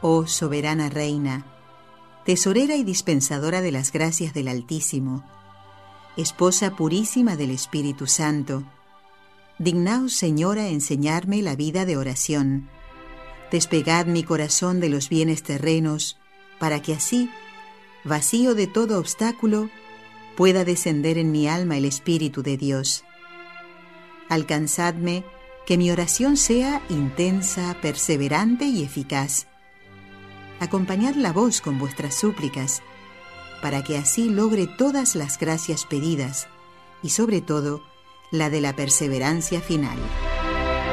Oh soberana Reina, tesorera y dispensadora de las gracias del Altísimo, esposa purísima del Espíritu Santo, dignaos, Señora, enseñarme la vida de oración. Despegad mi corazón de los bienes terrenos, para que así, vacío de todo obstáculo, pueda descender en mi alma el Espíritu de Dios. Alcanzadme que mi oración sea intensa, perseverante y eficaz. Acompañad la voz con vuestras súplicas, para que así logre todas las gracias pedidas y sobre todo la de la perseverancia final.